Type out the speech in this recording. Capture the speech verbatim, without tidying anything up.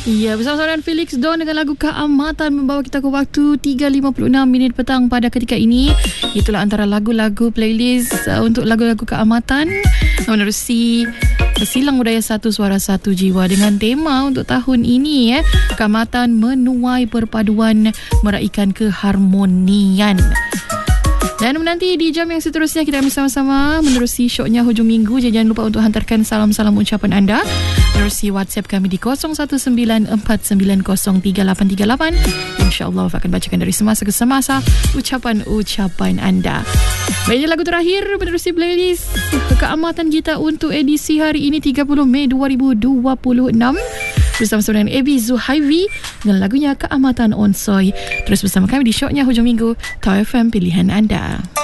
Ya, bersama dengan Felix Don dengan lagu Keamatan membawa kita ke waktu tiga lima puluh enam minit petang pada ketika ini. Itulah antara lagu-lagu playlist uh, untuk lagu-lagu keamatan menerusi Silang Budaya Satu Suara Satu Jiwa dengan tema untuk tahun ini eh, Keamatan menuai perpaduan meraikan keharmonian. Dan menanti di jam yang seterusnya kita akan bersama-sama menerusi syoknya hujung minggu. Jangan lupa untuk hantarkan salam-salam ucapan anda menerusi WhatsApp kami di kosong satu sembilan empat sembilan kosong tiga lapan tiga lapan. InsyaAllah akan bacakan dari semasa ke semasa ucapan-ucapan anda. Baiknya lagu terakhir menerusi playlist Keamatan kita untuk edisi hari ini tiga puluh Mei dua ribu dua puluh enam. Bersama dengan Ebi Zuhaivi dengan lagunya Keamatan Onsoy. Terus bersama kami di syoknya hujung minggu Tau F M, pilihan anda.